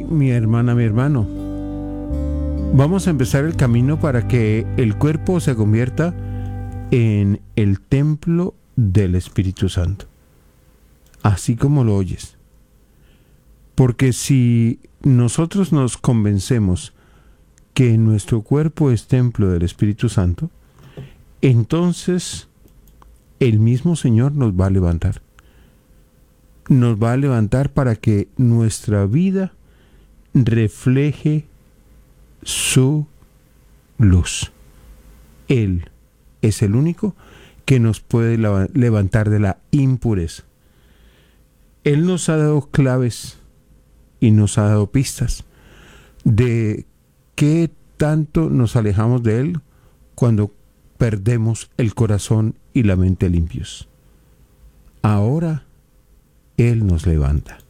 mi hermana, mi hermano. Vamos a empezar el camino para que el cuerpo se convierta en el templo del Espíritu Santo. Así como lo oyes. Porque si nosotros nos convencemos que nuestro cuerpo es templo del Espíritu Santo, entonces el mismo Señor nos va a levantar. Nos va a levantar para que nuestra vida refleje su luz. Él es el único que nos puede levantar de la impureza. Él nos ha dado claves y nos ha dado pistas de qué tanto nos alejamos de Él cuando perdemos el corazón y la mente limpios. Ahora Él nos levanta.